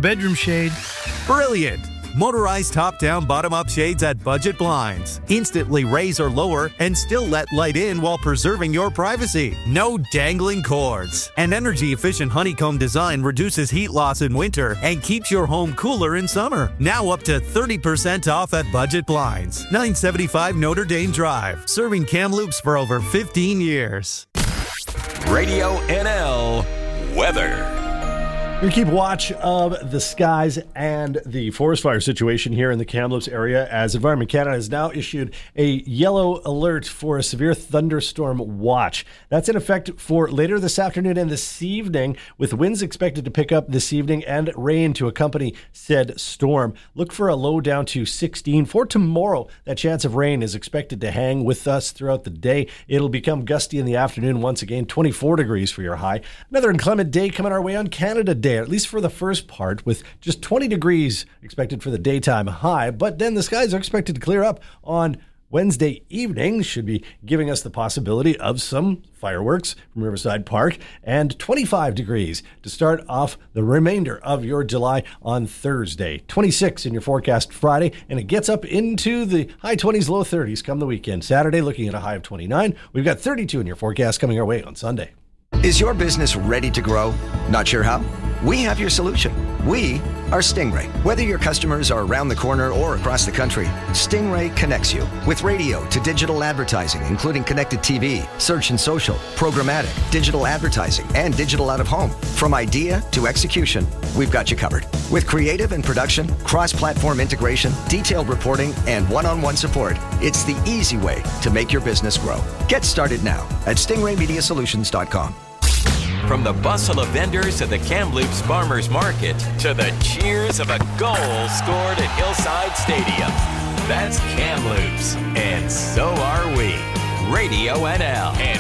bedroom shade. Brilliant! Motorized top-down, bottom-up shades at Budget Blinds. Instantly raise or lower and still let light in while preserving your privacy. No dangling cords. An energy-efficient honeycomb design reduces heat loss in winter and keeps your home cooler in summer. Now up to 30% off at Budget Blinds. 975 Notre Dame Drive. Serving Kamloops for over 15 years. Radio NL weather. We keep watch of the skies and the forest fire situation here in the Kamloops area as Environment Canada has now issued a yellow alert for a severe thunderstorm watch. That's in effect for later this afternoon and this evening, with winds expected to pick up this evening and rain to accompany said storm. Look for a low down to 16. For tomorrow, that chance of rain is expected to hang with us throughout the day. It'll become gusty in the afternoon once again, 24 degrees for your high. Another inclement day coming our way on Canada Day, at least for the first part, with just 20 degrees expected for the daytime high. But then the skies are expected to clear up on Wednesday evening, should be giving us the possibility of some fireworks from Riverside Park, and 25 degrees to start off the remainder of your July on Thursday. 26 in your forecast Friday, and it gets up into the high 20s, low 30s come the weekend. Saturday looking at a high of 29. We've got 32 in your forecast coming our way on Sunday. Is your business ready to grow? Not sure how? We have your solution. We are Stingray. Whether your customers are around the corner or across the country, Stingray connects you with radio to digital advertising, including connected TV, search and social, programmatic, digital advertising, and digital out of home. From idea to execution, we've got you covered. With creative and production, cross-platform integration, detailed reporting, and one-on-one support, it's the easy way to make your business grow. Get started now at stingraymediasolutions.com. From the bustle of vendors at the Kamloops Farmers Market to the cheers of a goal scored at Hillside Stadium. That's Kamloops, and so are we. Radio NL